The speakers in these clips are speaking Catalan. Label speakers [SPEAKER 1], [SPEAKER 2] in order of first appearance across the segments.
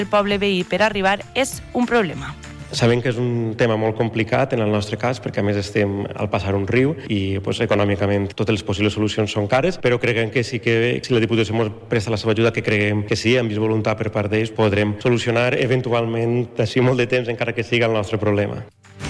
[SPEAKER 1] el poble veí per arribar és un problema.
[SPEAKER 2] Sabem que és un tema molt complicat en el nostre cas perquè a més estem al passar un riu i econòmicament totes les possibles solucions són cares, però creiem que sí que si la Diputació ens presta la seva ajuda, que creiem que sí, amb vist voluntat per part d'ells, podrem solucionar eventualment d'ací molt de temps encara que sigui el nostre problema.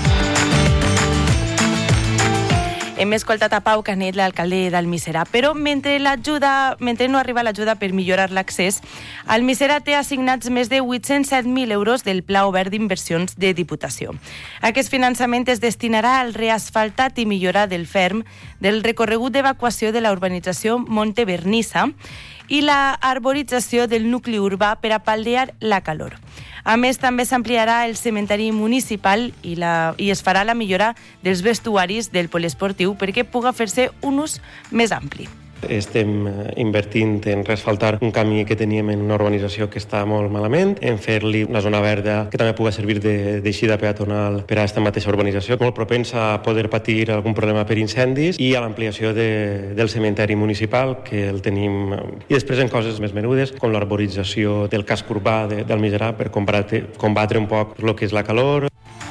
[SPEAKER 1] Hem escoltat a Pau Canet, l'alcalde d'Almiserà, però mentre no arriba l'ajuda per millorar l'accés, Almiserà té assignats més de 807.000 euros del Pla Obert d'Inversions de Diputació. Aquest finançament es destinarà al reasfaltat i millora del ferm del recorregut d'evacuació de la urbanització Montevernissa i la arborització del nucli urbà per a pal·liar la calor. A més, també s'ampliarà el cementeri municipal i es farà la millora dels vestuaris del poliesportiu perquè puga fer-se un ús més ampli.
[SPEAKER 2] Estem invertint en reasfaltar un camí que teníem en una urbanització que està molt malament, en fer-li una zona verda que també pugui servir d'eixida peatonal per a aquesta mateixa urbanització, molt propensa a poder patir algun problema per incendis, i a l'ampliació del cementeri municipal, que el tenim. I després en coses més menudes, com l'arborització del casc urbà d'Almiserà per combatre un poc el que és la calor.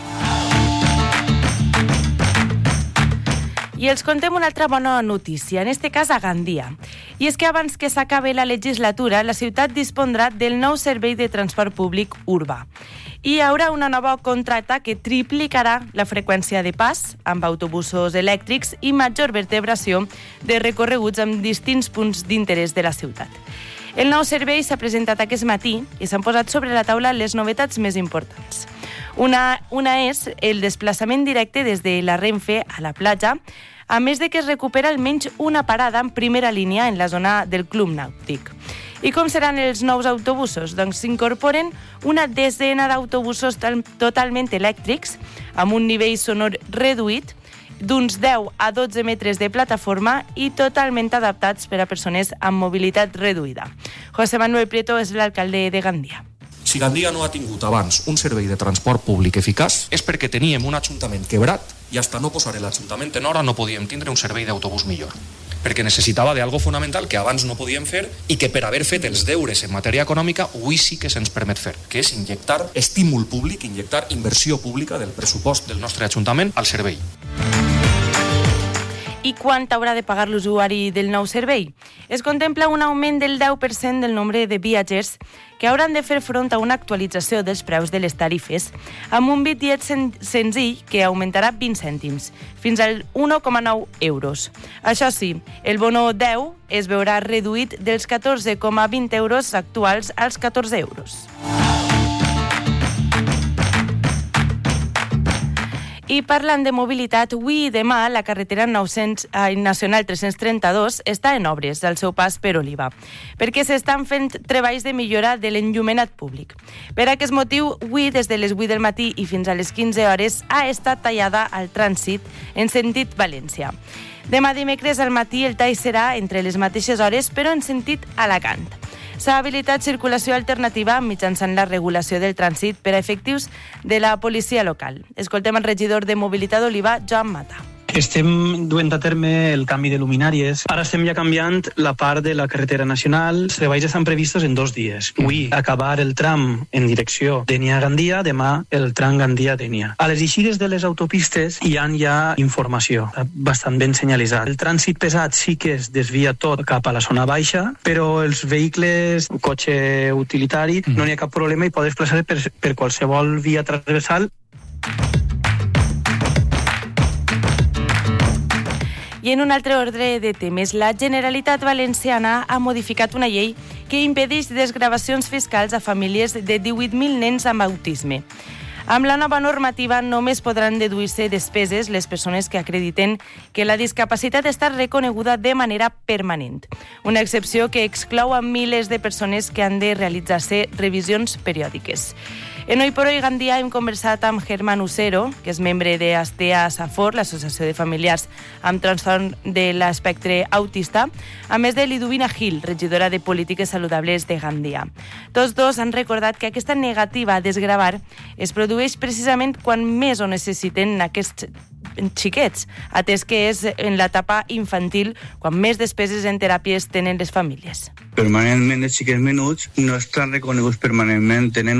[SPEAKER 1] I els contem una altra bona notícia, en este cas a Gandia. I és que abans que s'acabi la legislatura, la ciutat dispondrà del nou servei de transport públic urbà. I hi haurà una nova contracta que triplicarà la freqüència de pas amb autobusos elèctrics i major vertebració de recorreguts amb distints punts d'interès de la ciutat. El nou servei s'ha presentat aquest matí i s'han posat sobre la taula les novetats més importants. Una és el desplaçament directe des de la Renfe a la platja, a més de que es recupera almenys una parada en primera línia en la zona del Club Nàutic. I com seran els nous autobusos? Doncs s'incorporen una desena d'autobusos totalment elèctrics, amb un nivell sonor reduït, d'uns 10 a 12 metres de plataforma i totalment adaptats per a persones amb mobilitat reduïda. José Manuel Prieto és l'alcalde de Gandia.
[SPEAKER 3] Si Gandia no ha tingut abans un servei de transport públic eficaç és perquè teníem un ajuntament quebrat i hasta no posar l'Ajuntament en hora no podíem tindre un servei d'autobús millor. Perquè necessitava d'algo fonamental que abans no podíem fer i que per haver fet els deures en matèria econòmica avui sí que se'ns permet fer, que és injectar estímul públic, injectar inversió pública del pressupost del nostre Ajuntament al servei.
[SPEAKER 1] I quant haurà de pagar l'usuari del nou servei? Es contempla un augment del 10% del nombre de viatgers que hauran de fer front a una actualització dels preus de les tarifes amb un bitllet senzill que augmentarà 20 cèntims, fins als 1,9 euros. Això sí, el bono 10 es veurà reduït dels 14,20 euros actuals als 14 euros. I parlant de mobilitat, avui i demà la carretera nacional 332 està en obres al seu pas per Oliva, perquè s'estan fent treballs de millora de l'enllumenat públic. Per aquest motiu, avui, des de les 8 del matí i fins a les 15 hores, ha estat tallada al trànsit en sentit València. Demà dimecres al matí el tall serà entre les mateixes hores, però en sentit Alacant. S'ha habilitat circulació alternativa mitjançant la regulació del trànsit per a efectius de la policia local. Escoltem el regidor de Mobilitat d'Oliva, Joan Mata.
[SPEAKER 4] Estem duent a terme el canvi de luminàries. Ara estem ja canviant la part de la carretera nacional. Els treballs estan previstos en 2 dies. Avui acabar el tram en direcció Dénia-Gandia, demà el tram Gandia-Dénia. A les eixides de les autopistes hi ha ja informació, bastant ben senyalitzat. El trànsit pesat sí que es desvia tot cap a la zona baixa, però els vehicles, cotxe utilitari, no n'hi ha cap problema i pot desplaçar per qualsevol via transversal.
[SPEAKER 1] I en un altre ordre de temes, la Generalitat Valenciana ha modificat una llei que impedeix desgravacions fiscals a famílies de 18.000 nens amb autisme. Amb la nova normativa només podran deduir-se despeses les persones que acrediten que la discapacitat està reconeguda de manera permanent. Una excepció que exclou a milers de persones que han de realitzar-se revisions periòdiques. En Hoy por Hoy Gandia hem conversat amb Germán Usero, que és membre de Astea Safor, l'Associació de Familiars amb Trastorn de l'Espectre Autista, a més de Liduvina Gil, regidora de Polítiques Saludables de Gandia. Tots dos han recordat que aquesta negativa a desgravar es produeix precisament quan més ho necessiten aquests xiquets, atès que és en l'etapa infantil quan més despeses en teràpies tenen les famílies.
[SPEAKER 5] Permanentment els xiquets menuts no estan reconeguts permanentment, tenen